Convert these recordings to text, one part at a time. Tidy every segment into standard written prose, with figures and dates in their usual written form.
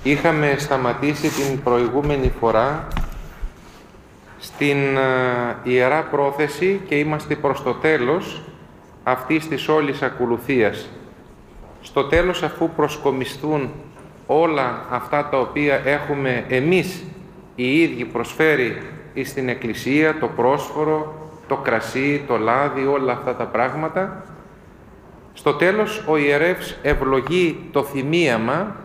Είχαμε σταματήσει την προηγούμενη φορά στην Ιερά Πρόθεση και είμαστε προς το τέλος αυτής της όλης ακολουθίας. Στο τέλος, αφού προσκομιστούν όλα αυτά τα οποία έχουμε εμείς οι ίδιοι προσφέρει στην Εκκλησία, το πρόσφορο, το κρασί, το λάδι, όλα αυτά τα πράγματα, στο τέλος ο ιερεύς ευλογεί το θυμίαμα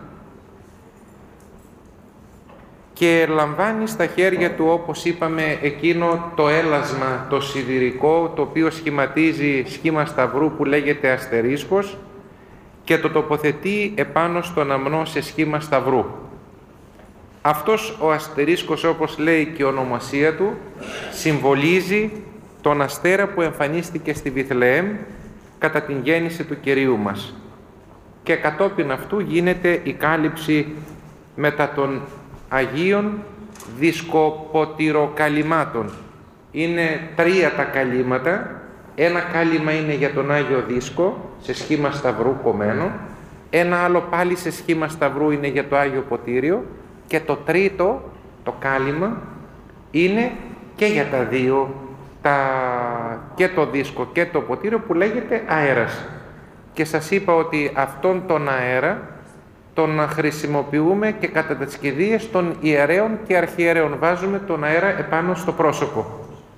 και λαμβάνει στα χέρια του, όπως είπαμε, εκείνο το έλασμα, το σιδηρικό, το οποίο σχηματίζει σχήμα σταυρού που λέγεται αστερίσκος, και το τοποθετεί επάνω στον αμνό σε σχήμα σταυρού. Αυτός ο αστερίσκος, όπως λέει και η ονομασία του, συμβολίζει τον αστέρα που εμφανίστηκε στη Βιθλεέμ κατά την γέννηση του Κυρίου μας. Και κατόπιν αυτού γίνεται η κάλυψη μετά των Αγίων Δίσκοποτηροκαλυμάτων. Είναι 3 τα καλύματα. Ένα κάλυμα είναι για τον Άγιο Δίσκο σε σχήμα σταυρού κομμένο, ένα άλλο πάλι σε σχήμα σταυρού είναι για το Άγιο Ποτήριο, και το τρίτο, το κάλυμα, είναι και για τα δύο, και το δίσκο και το ποτήριο, που λέγεται αέρας. Και σας είπα ότι αυτόν τον αέρα τον χρησιμοποιούμε και κατά τις κηδείες των ιερέων και αρχιερέων. Βάζουμε τον αέρα επάνω στο πρόσωπο.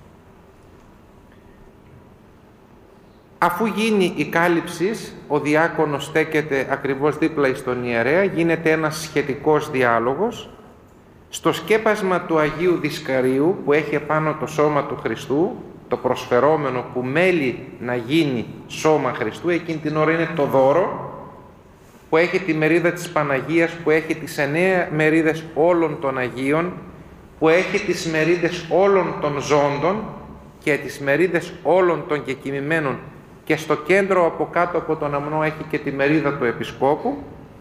Αφού γίνει η κάλυψη, ο διάκονος στέκεται ακριβώς δίπλα στον ιερέα, γίνεται ένας σχετικός διάλογος. Στο σκέπασμα του Αγίου Δισκαρίου, που έχει επάνω το σώμα του Χριστού, το προσφερόμενο που μέλει να γίνει σώμα Χριστού, εκείνη την ώρα είναι το δώρο, που έχει τη μερίδα της Παναγίας, που έχει τις 9 μερίδες όλων των Αγίων, που έχει τις μερίδες όλων των ζώντων και τις μερίδες όλων των κεκοιμημένων, και στο κέντρο από κάτω από τον αμνό έχει και τη μερίδα του Επισκόπου.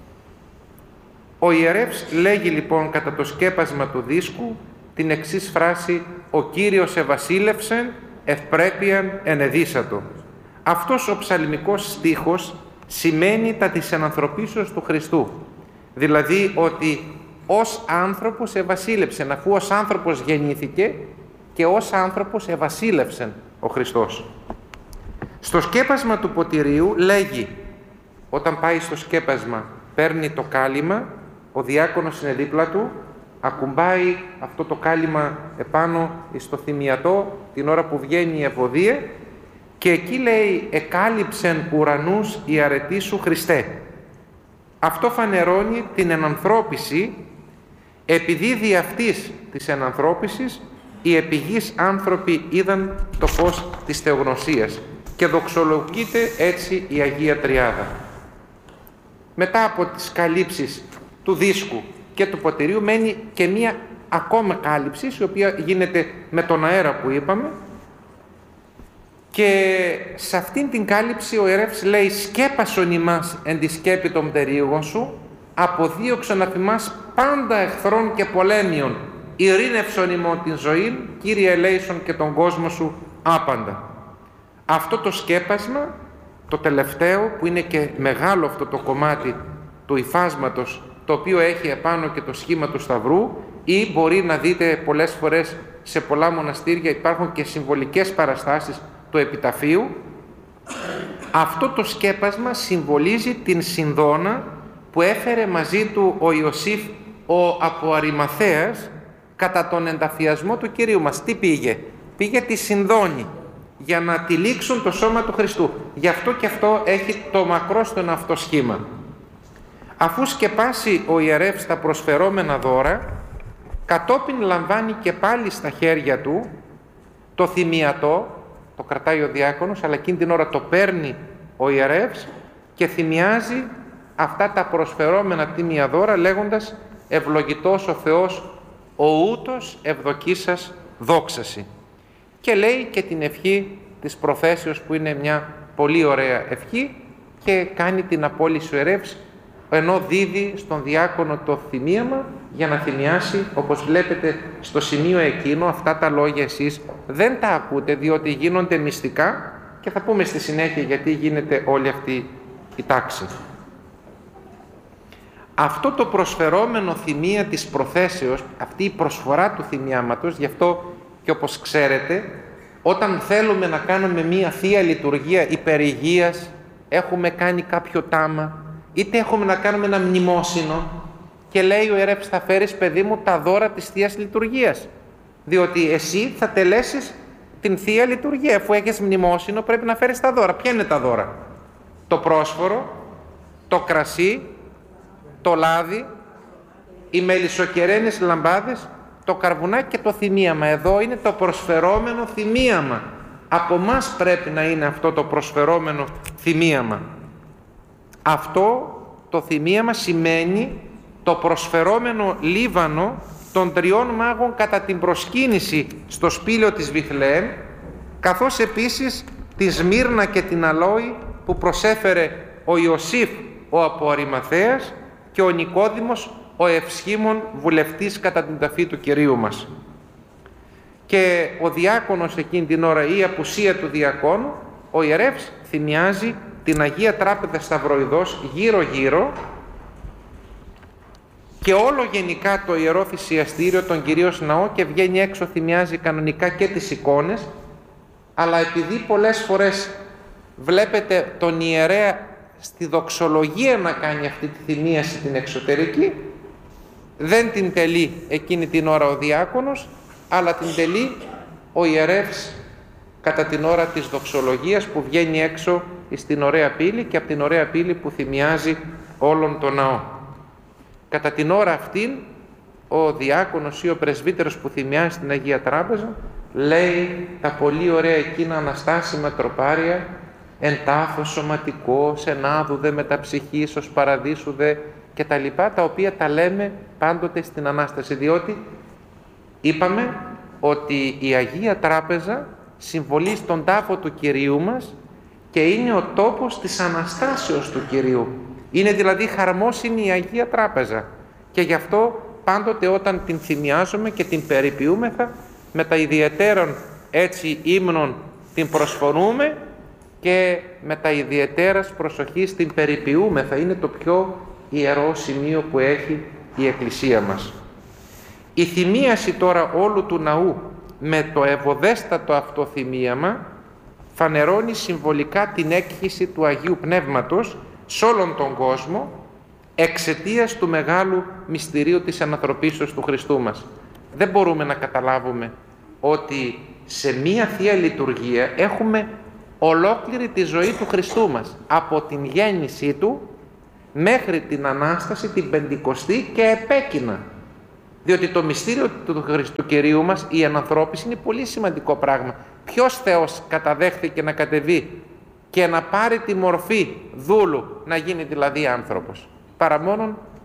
Ο ιερεύς λέγει λοιπόν κατά το σκέπασμα του δίσκου την εξής φράση: «Ο Κύριος εβασίλευσεν, ευπρέπειαν ενεδίσατο». Αυτός ο ψαλμικός στίχος σημαίνει τα της ενανθρωπίσεως του Χριστού. Δηλαδή ότι ως άνθρωπος εβασίλεψεν, αφού ως άνθρωπος γεννήθηκε και ως άνθρωπος εβασίλευσεν ο Χριστός. Στο σκέπασμα του ποτηρίου λέγει, όταν πάει στο σκέπασμα, παίρνει το κάλυμα, ο διάκονος είναι δίπλα του, ακουμπάει αυτό το κάλυμα επάνω στο θυμιατό την ώρα που βγαίνει η ευωδία, και εκεί λέει «Εκάλυψεν ουρανούς η αρετή σου Χριστέ». Αυτό φανερώνει την ενανθρώπιση, επειδή δι' αυτής της ενανθρώπισης οι επιγείς άνθρωποι είδαν το φως της θεογνωσίας, και δοξολογείται έτσι η Αγία Τριάδα. Μετά από τις καλύψεις του δίσκου και του ποτηρίου μένει και μία ακόμα κάλυψη, η οποία γίνεται με τον αέρα που είπαμε, και σε αυτήν την κάλυψη ο ιερεύς λέει «Σκέπασον ημάς εν τη σκέπη των πτερίγων σου, αποδίωξον αφ' ημάς πάντα εχθρών και πολέμιων, ειρήνευσον ημών την ζωή, Κύριε ελέησον και τον κόσμο σου άπαντα». Αυτό το σκέπασμα, το τελευταίο, που είναι και μεγάλο αυτό το κομμάτι του υφάσματος, το οποίο έχει επάνω και το σχήμα του Σταυρού, ή μπορεί να δείτε πολλές φορές σε πολλά μοναστήρια υπάρχουν και συμβολικές παραστάσεις του επιταφείου. Αυτό το σκέπασμα συμβολίζει την συνδόνα που έφερε μαζί του ο Ιωσήφ ο από Αριμαθέας κατά τον ενταφιασμό του Κυρίου μας. Τι πήγε? Πήγε τη συνδόνη για να τυλίξουν το σώμα του Χριστού. Γι' αυτό και αυτό έχει το μακρόστον αυτό σχήμα. Αφού σκεπάσει ο ιερεύς τα προσφερόμενα δώρα, κατόπιν λαμβάνει και πάλι στα χέρια του το θυμιατό, το κρατάει ο διάκονος, αλλά εκείνη την ώρα το παίρνει ο ιερεύς και θυμιάζει αυτά τα προσφερόμενα τίμια δώρα, λέγοντας «Ευλογητός ο Θεός, ο ούτως ευδοκίσας δόξαση». Και λέει και την ευχή της προθέσεως, που είναι μια πολύ ωραία ευχή, και κάνει την απόλυση ο ιερεύς, ενώ δίδει στον διάκονο το θυμίαμα για να θυμιάσει. Όπως βλέπετε στο σημείο εκείνο, αυτά τα λόγια εσείς δεν τα ακούτε, διότι γίνονται μυστικά, και θα πούμε στη συνέχεια γιατί γίνεται όλη αυτή η τάξη. Αυτό το προσφερόμενο θυμία της προθέσεως, αυτή η προσφορά του θυμιάματος, γι' αυτό και όπως ξέρετε, όταν θέλουμε να κάνουμε μία Θεία Λειτουργία υπερηγείας, έχουμε κάνει κάποιο τάμα, είτε έχουμε να κάνουμε ένα μνημόσυνο και λέει ο ιερεύς, θα φέρεις παιδί μου τα δώρα της Θείας Λειτουργίας, διότι εσύ θα τελέσεις την Θεία Λειτουργία. Αφού έχεις μνημόσυνο πρέπει να φέρεις τα δώρα. Ποια είναι τα δώρα? Το πρόσφορο, το κρασί, το λάδι, οι μελισσοκεραίνες λαμπάδες, το καρβουνάκι και το θυμίαμα. Εδώ είναι το προσφερόμενο θυμίαμα. Από μας πρέπει να είναι αυτό το προσφερόμενο θυμίαμα. Αυτό το θυμίαμα σημαίνει το προσφερόμενο λίβανο των 3 μάγων κατά την προσκύνηση στο σπήλαιο της Βιθλεέμ, καθώς επίσης τη Σμύρνα και την Αλόη που προσέφερε ο Ιωσήφ ο από Αριμαθέας και ο Νικόδημος ο ευσχήμων βουλευτής κατά την ταφή του Κυρίου μας. Και ο διάκονος εκείνη την ώρα, η απουσία του διακόνου, ο ιερεύς θυμιάζει την Αγία Τράπεζα Σταυροειδός γύρω-γύρω και όλο γενικά το Ιερό Θυσιαστήριο, τον Κυρίως Ναό, και βγαίνει έξω, θυμιάζει κανονικά και τις εικόνες, αλλά επειδή πολλές φορές βλέπετε τον ιερέα στη δοξολογία να κάνει αυτή τη θυμίαση την εξωτερική, δεν την τελεί εκείνη την ώρα ο διάκονος, αλλά την τελεί ο ιερεύς κατά την ώρα της δοξολογίας που βγαίνει έξω στην ωραία πύλη και από την ωραία πύλη που θυμιάζει όλον τον ναό. Κατά την ώρα αυτήν ο διάκονος ή ο πρεσβύτερος που θυμιάζει την Αγία Τράπεζα λέει τα πολύ ωραία εκείνα αναστάσιμα τροπάρια, εν τάφος σωματικός, εν άδου δε μεταψυχής ως παραδείσου δε, και τα λοιπά, τα οποία τα λέμε πάντοτε στην Ανάσταση, διότι είπαμε ότι η Αγία Τράπεζα συμβολεί στον τάφο του Κυρίου μας και είναι ο τόπος της Αναστάσεως του Κυρίου. Είναι δηλαδή χαρμόσυνη η Αγία Τράπεζα και γι' αυτό πάντοτε όταν την θυμιάζουμε και την περιποιούμεθα, με τα ιδιαιτέρων έτσι ύμνων την προσφωνούμε και με τα ιδιαιτέρας προσοχής την περιποιούμεθα. Είναι το πιο ιερό σημείο που έχει η Εκκλησία μας. Η θυμίαση τώρα όλου του ναού με το ευωδέστατο αυτό θυμίαμα φανερώνει συμβολικά την έκχυση του Αγίου Πνεύματος σε όλον τον κόσμο εξαιτίας του μεγάλου μυστηρίου της ανθρωπίσεως του Χριστού μας. Δεν μπορούμε να καταλάβουμε ότι σε μία Θεία Λειτουργία έχουμε ολόκληρη τη ζωή του Χριστού μας, από την γέννησή Του μέχρι την Ανάσταση, την Πεντηκοστή και επέκεινα. Διότι το μυστήριο του Χριστού Κυρίου μας, η ανανθρώπιση, είναι πολύ σημαντικό πράγμα. Ποιος Θεός καταδέχθηκε να κατεβεί και να πάρει τη μορφή δούλου, να γίνει δηλαδή άνθρωπος, παρά μόνον